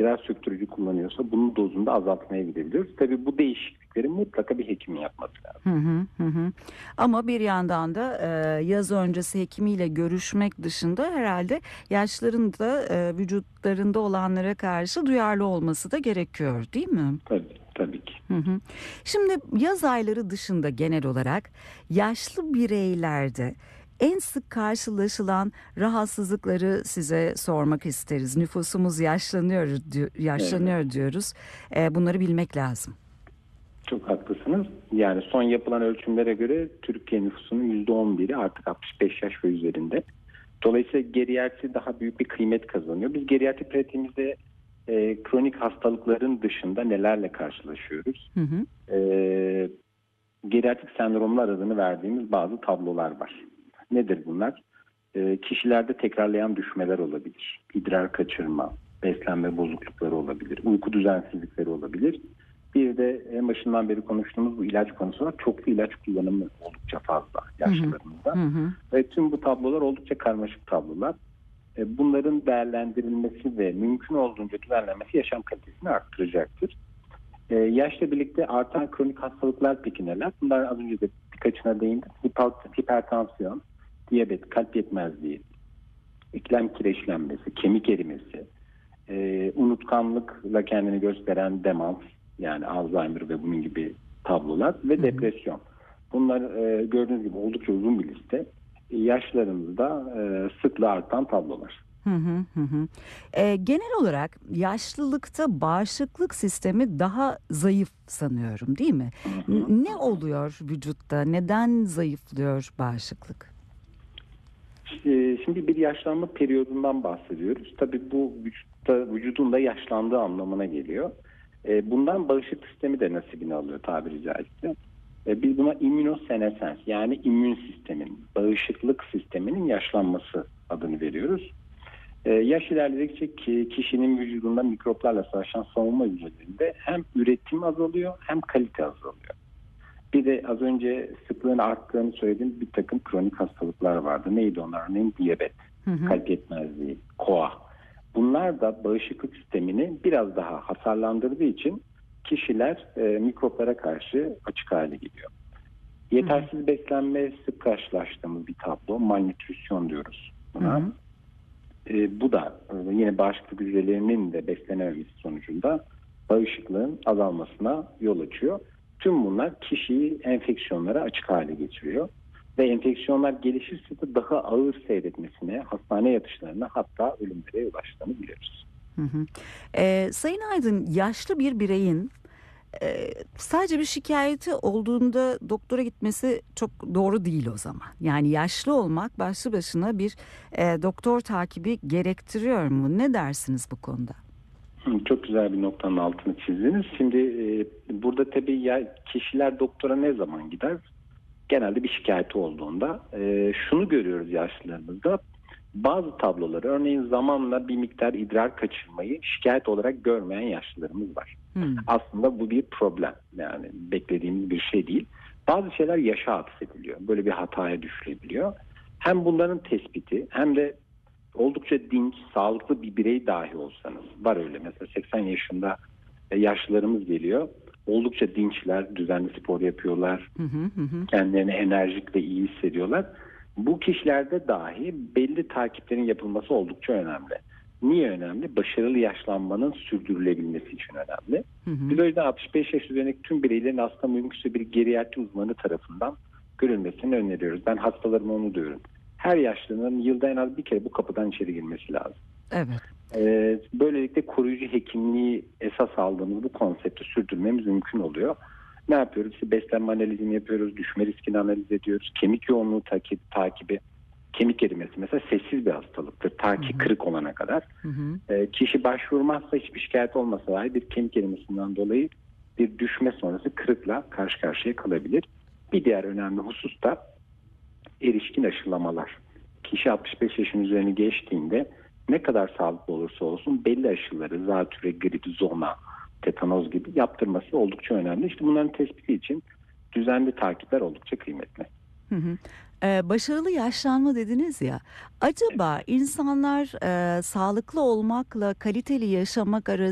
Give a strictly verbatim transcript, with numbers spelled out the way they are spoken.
idrar söktürücü kullanıyorsa bunun dozunu da azaltmaya gidebiliyoruz. Tabii bu değişiklikleri mutlaka bir hekimin yapması lazım. Hı hı hı. Ama bir yandan da e, yaz öncesi hekimiyle görüşmek dışında herhalde yaşlıların da e, vücutlarında olanlara karşı duyarlı olması da gerekiyor, değil mi? Tabii, tabii ki. Hı hı. Şimdi yaz ayları dışında genel olarak yaşlı bireylerde en sık karşılaşılan rahatsızlıkları size sormak isteriz. Nüfusumuz yaşlanıyor, yaşlanıyor Evet. diyoruz. E, bunları bilmek lazım. Çok haklısınız. Yani son yapılan ölçümlere göre Türkiye nüfusunun yüzde on biri artık altmış beş yaş ve üzerinde. Dolayısıyla geriatri daha büyük bir kıymet kazanıyor. Biz geriatri pratiğimizde e, kronik hastalıkların dışında nelerle karşılaşıyoruz? Hı hı. E, Geriatrik sendromlar adını verdiğimiz bazı tablolar var. Nedir bunlar? E, kişilerde tekrarlayan düşmeler olabilir. İdrar kaçırma, beslenme bozuklukları olabilir. Uyku düzensizlikleri olabilir. Bir de en başından beri konuştuğumuz bu ilaç konusu var. Çoklu ilaç kullanımı oldukça fazla yaşlılarımızda. Hı hı. Ve tüm bu tablolar oldukça karmaşık tablolar. E, bunların değerlendirilmesi ve mümkün olduğunca düzenlenmesi yaşam kalitesini arttıracaktır. Ee, yaşla birlikte artan kronik hastalıklar peki neler? Bunlar az önce de birkaçına değindim. Hiper- Hipertansiyon, diyabet, kalp yetmezliği, eklem kireçlenmesi, kemik erimesi, e, unutkanlıkla kendini gösteren demans, yani Alzheimer ve bunun gibi tablolar ve Hı hı. depresyon. Bunlar e, gördüğünüz gibi oldukça uzun bir liste. E, yaşlarımızda e, sıklığı artan tablolar. Hı hı hı hı. Ee, genel olarak yaşlılıkta bağışıklık sistemi daha zayıf sanıyorum, değil mi? Hı hı. N- ne oluyor vücutta? Neden zayıflıyor bağışıklık? E, Şimdi bir yaşlanma periyodundan bahsediyoruz. Tabii bu vücutta, vücudun da yaşlandığı anlamına geliyor. E, Bundan bağışıklık sistemi de nasibini alıyor tabiri caizse. E, Biz buna immünosenesens, yani immün sistemin, bağışıklık sisteminin yaşlanması adını veriyoruz. E, Yaş ilerledikçe ki kişinin vücudunda mikroplarla savaşan savunma hücrelerinde hem üretim azalıyor hem kalite azalıyor. Bir de az önce sıklığın arttığını söylediğim bir takım kronik hastalıklar vardı. Neydi onlar? Örneğin diyabet, Hı hı. kalp yetmezliği, koa. Bunlar da bağışıklık sistemini biraz daha hasarlandırdığı için kişiler e, mikroplara karşı açık hale geliyor. Yetersiz beslenme sık karşılaştığımız bir tablo. Malnütrisyon diyoruz Hı buna. hı. E, bu da e, yine bağışıklık hücrelerinin de beslenememesi sonucunda bağışıklığın azalmasına yol açıyor. Tüm bunlar kişiyi enfeksiyonlara açık hale getiriyor. Ve enfeksiyonlar gelişirse de daha ağır seyretmesine, hastane yatışlarına, hatta ölümlere ulaştığını biliyoruz. Hı hı. Ee, Sayın Aydın, yaşlı bir bireyin e, sadece bir şikayeti olduğunda doktora gitmesi çok doğru değil o zaman. Yani yaşlı olmak başlı başına bir e, doktor takibi gerektiriyor mu? Ne dersiniz bu konuda? Hı, Çok güzel bir noktanın altını çizdiniz. Şimdi e, burada tabii ya kişiler doktora ne zaman gider? Genelde bir şikayeti olduğunda. E, şunu görüyoruz yaşlılarımızda. Bazı tabloları, örneğin zamanla bir miktar idrar kaçırmayı şikayet olarak görmeyen yaşlılarımız var. Hmm. Aslında bu bir problem. Yani beklediğimiz bir şey değil. Bazı şeyler yaşa atfediliyor. Böyle bir hataya düşülebiliyor. Hem bunların tespiti hem de oldukça dinç, sağlıklı bir birey dahi olsanız, var öyle mesela seksen yaşında yaşlılarımız geliyor. Oldukça dinçler, düzenli spor yapıyorlar, Hı hı hı hı. kendilerini enerjik ve iyi hissediyorlar. Bu kişilerde dahi belli takiplerin yapılması oldukça önemli. Niye önemli? Başarılı yaşlanmanın sürdürülebilmesi için önemli. Hı hı. Biz o yüzden altmış beş yaş üzerindeki tüm bireylerin aslında mümkünse bir geriatri uzmanı tarafından görülmesini öneriyoruz. Ben hastalarıma onu diyorum. Her yaşlının yılda en az bir kere bu kapıdan içeri girmesi lazım. Evet. Ee, böylelikle koruyucu hekimliği esas aldığımız bu konsepti sürdürmemiz mümkün oluyor. Ne yapıyoruz? İşte beslenme analizini yapıyoruz, düşme riskini analiz ediyoruz, kemik yoğunluğu takip, takibi, kemik erimesi mesela sessiz bir hastalıktır ta ki Hı hı. kırık olana kadar. Hı hı. Ee, kişi başvurmazsa, hiçbir şikayet olmasa dahi bir kemik erimesinden dolayı bir düşme sonrası kırıkla karşı karşıya kalabilir. Bir diğer önemli husus da erişkin aşılamalar. Kişi altmış beş yaşın üzerini geçtiğinde ne kadar sağlıklı olursa olsun belli aşıları, zatüre, grip, zona, tetanoz gibi yaptırması oldukça önemli. İşte bunların tespiti için düzenli takipler oldukça kıymetli. Hı hı. Ee, başarılı yaşlanma dediniz ya. Acaba insanlar e, sağlıklı olmakla kaliteli yaşamak arasında